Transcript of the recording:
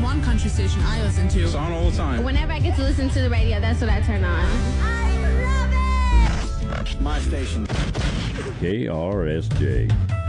one country station I listen to. It's on all the time. Whenever I get to listen to the radio, that's what I turn on. I love it! My station. KRSJ.